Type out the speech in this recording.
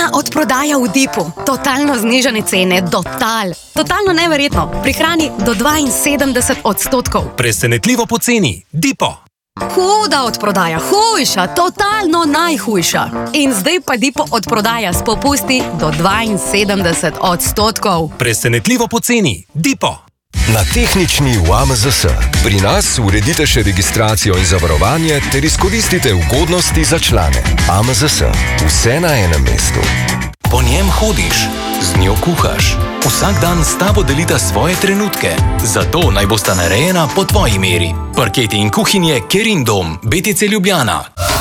Ogromna odprodaja v Dipu. Totalno znižane cene, totalno neverjetno. Prihrani do 72%. Presenetljivo poceni. Dipo. Huda odprodaja, hujša, totalno najhujša. In zdaj pa Dipo odprodaja s popusti do 72%. Presenetljivo poceni. Dipo. Na tehnični v AMZS. Pri nas uredite še registracijo in zavarovanje ter izkoristite ugodnosti za člane. AMZS. Vse na enem mestu. Po njem hodiš, z njo kuhaš. Vsak dan s tabo delita svoje trenutke. Zato naj bosta narejena po tvoji meri. Parketi in kuhinje Kerindom, BTC Ljubljana.